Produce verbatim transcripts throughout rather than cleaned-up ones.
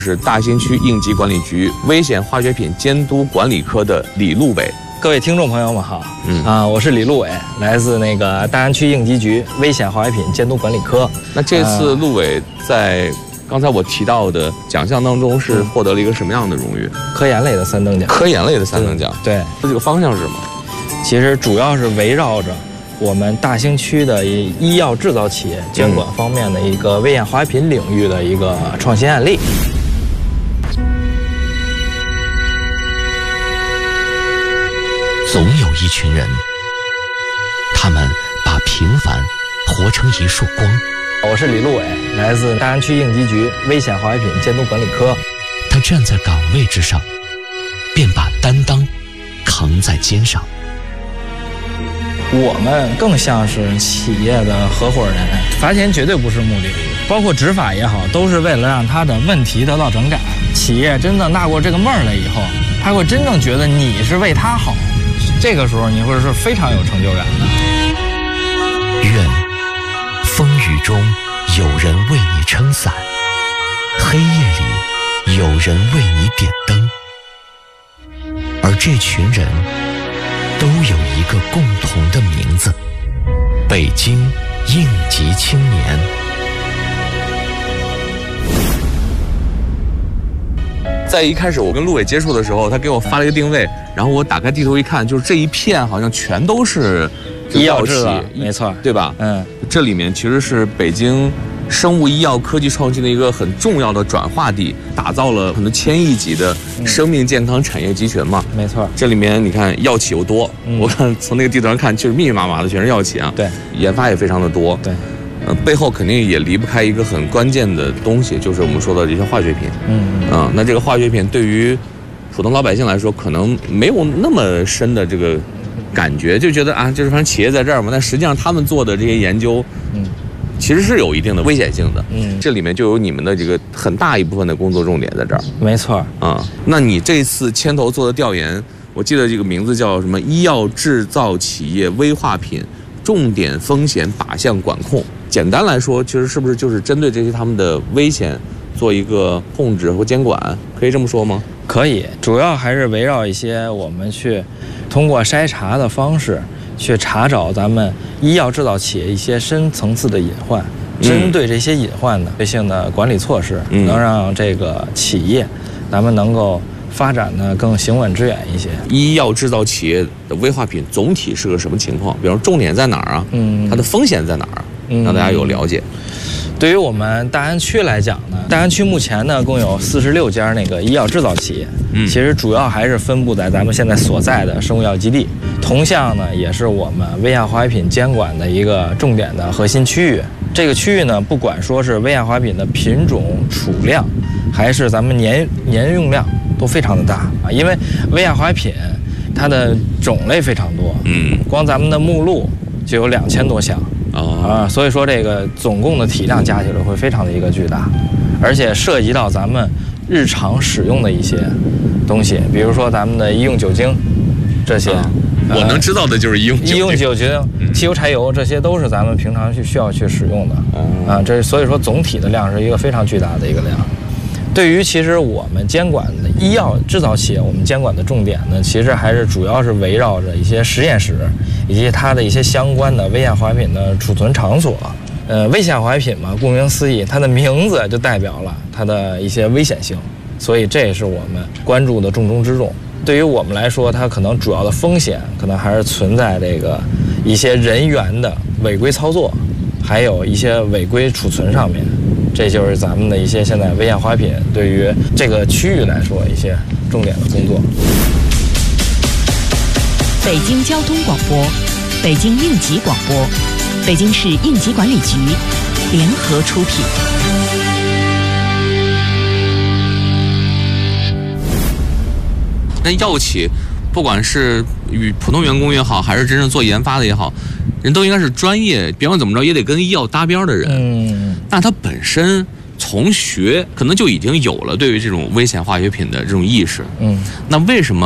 是大兴区应急管理局危险化学品监督管理科的李路伟。 各位听众朋友们好， 嗯啊，我是李路伟，来自那个大安区应急局危险化学品监督管理科。 那这次路伟在刚才我提到的奖项当中是获得了一个什么样的荣誉？ 科研类的三等奖。 科研类的三等奖。 对， 这个方向是什么？ 其实主要是围绕着我们大兴区的医药制造企业监管方面的一个危险化学品领域的一个创新案例。 总有一群人，他们把平凡活成一束光。 我是李路伟，来自大安区应急局危险化学品监督管理科。 他站在岗位之上，便把担当扛在肩上。 我们更像是企业的合伙人，罚钱绝对不是目的，包括执法也好，都是为了让他的问题得到整改。企业真的纳过这个闷儿了以后，他会真正觉得你是为他好，这个时候你会是非常有成就感的。 愿风雨中有人为你撑伞，黑夜里有人为你点灯，而这群人都有一个共同的名字：北京应急青年。 在一开始我跟路伟接触的时候，他给我发了一个定位，然后我打开地图一看，就是这一片好像全都是医药制造，没错， 对吧？ 嗯， 这里面其实是北京生物医药科技创新的一个很重要的转化地，打造了可能千亿级的生命健康产业集群嘛。 没错， 这里面你看药企又多， 嗯、 我看从那个地图上看，就是密密麻麻的全是药企啊。 对， 研发也非常的多。 对。 呃，背后肯定也离不开一个很关键的东西，就是我们说的这些化学品。 嗯嗯。 啊，那这个化学品对于普通老百姓来说，可能没有那么深的这个感觉，就觉得啊，就是反正企业在这儿嘛。但实际上他们做的这些研究，嗯，其实是有一定的危险性的。嗯，这里面就有你们的这个很大一部分的工作重点在这儿。 没错。 啊，那你这次牵头做的调研，我记得这个名字叫什么？医药制造企业危化品重点风险靶向管控。简单来说，其实是不是就是针对这些他们的危险做一个控制和监管，可以这么说吗？ 可以，主要还是围绕一些我们去通过筛查的方式去查找咱们医药制造企业一些深层次的隐患，嗯、针对这些隐患的对性的管理措施，嗯、能让这个企业咱们能够发展的更行稳致远一些。 医药制造企业的危化品总体是个什么情况？比如重点在哪儿啊？嗯，它的风险在哪儿？让大家有了解。 对于我们大安区来讲呢，大安区目前呢共有四十六家那个医药制造企业，嗯，其实主要还是分布在咱们现在所在的生物药基地。同向呢，也是我们危险化学品监管的一个重点的核心区域。这个区域呢，不管说是危险化学品的品种储量，还是咱们年年用量，都非常的大啊。因为危险化学品它的种类非常多，嗯，光咱们的目录就有两千多项。啊，所以说这个总共的体量加起来会非常的一个巨大，而且涉及到咱们日常使用的一些东西，比如说咱们的医用酒精，这些、啊呃、我能知道的就是医用酒精、医用酒精、汽油、柴油，这些都是咱们平常去需要去使用的、嗯、啊。这所以说总体的量是一个非常巨大的一个量。对于其实我们监管的医药制造企业，我们监管的重点呢，其实还是主要是围绕着一些实验室以及它的一些相关的危险化学品的储存场所。呃，危险化学品嘛，顾名思义，它的名字就代表了它的一些危险性，所以这也是我们关注的重中之重。对于我们来说，它可能主要的风险可能还是存在这个一些人员的违规操作，还有一些违规储存上面。这就是咱们的一些现在危险化学品对于这个区域来说一些重点的工作。 北京交通广播，北京应急广播，北京市应急管理局联合出品。 那药企，不管是与普通员工也好，还是真正做研发的也好，人都应该是专业，别管怎么着也得跟医药搭边的人。嗯，但他本身从学可能就已经有了对于这种危险化学品的这种意识。嗯，那为什么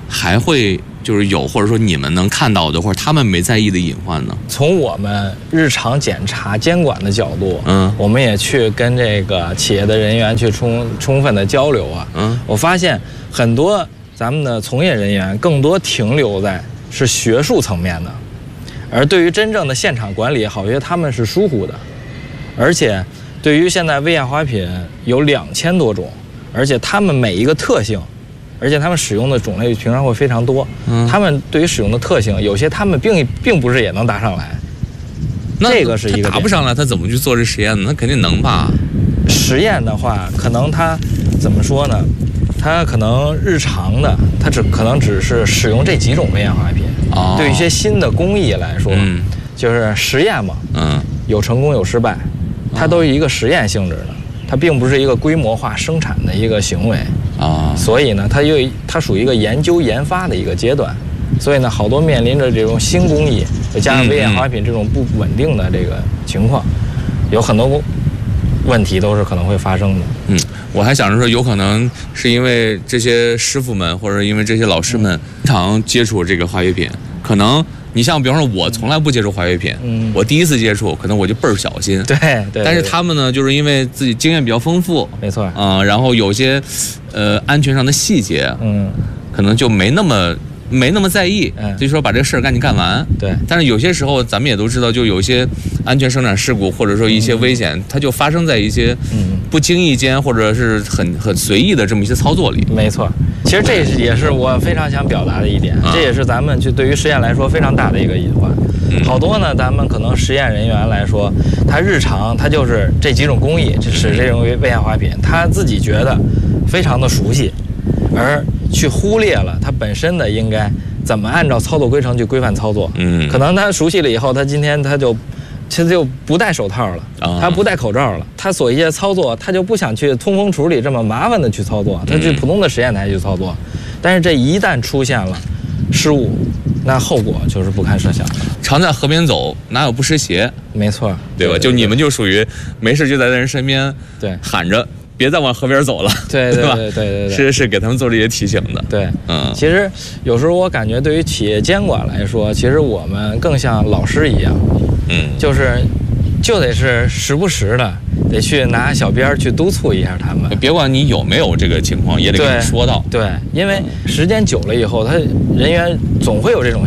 还会就是有，或者说你们能看到的，或者他们没在意的隐患呢？ 从我们日常检查监管的角度， 嗯， 我们也去跟这个企业的人员去充充分的交流啊， 嗯， 我发现很多咱们的从业人员更多停留在是学术层面的，而对于真正的现场管理，好些他们是疏忽的，而且对于现在危险花品有两千多种，而且他们每一个特性。而且他们使用的种类平常会非常多，嗯，他们对于使用的特性，有些他们并并不是也能答上来， 那这个是一个答不上来，他怎么去做这实验呢？他肯定能吧？ 实验的话，可能他怎么说呢？他可能日常的，他只可能只是使用这几种危险花品。哦，对于一些新的工艺来说，嗯，就是实验嘛，嗯，有成功有失败，它都是一个实验性质的。它并不是一个规模化生产的一个行为啊，所以呢，它又它属于一个研究研发的一个阶段，所以呢，好多面临着这种新工艺，再加上危险花品这种不稳定的这个情况，有很多问题都是可能会发生的。 嗯，我还想着说，有可能是因为这些师傅们，或者因为这些老师们经常接触这个化学品，可能。你像比方说，我从来不接触化学品，嗯，我第一次接触，可能我就倍儿小心， 对对。 但是他们呢，就是因为自己经验比较丰富， 没错， 啊、呃，然后有些，呃，安全上的细节，嗯，可能就没那么没那么在意，嗯，就说把这个事儿赶紧干完， 对。 但是有些时候，咱们也都知道，就有一些安全生产事故，或者说一些危险，嗯、它就发生在一些不经意间，或者是很很随意的这么一些操作里， 没错。其实这也是我非常想表达的一点，这也是咱们就对于实验来说非常大的一个隐患。好多呢，咱们可能实验人员来说，他日常他就是这几种工艺，使这种危危险花品，他自己觉得非常的熟悉，而去忽略了他本身的应该怎么按照操作规程去规范操作。嗯，可能他熟悉了以后，他今天他就。其实就不戴手套了，他不戴口罩了，他所一些操作，他就不想去通风处理这么麻烦的去操作，他去普通的实验台去操作。但是这一旦出现了失误，那后果就是不堪设想的。 常在河边走，哪有不湿鞋？ 没错， 对吧？就你们就属于没事就在人身边， 对， 喊着别再往河边走了， 对对对对对对， 是是给他们做这些提醒的。 对，嗯，其实有时候我感觉对于企业监管来说，其实我们更像老师一样。嗯，就是就得是时不时的得去拿小鞭去督促一下他们， 别管你有没有这个情况，也得跟你说到。 对，因为时间久了以后，他人员总会有这种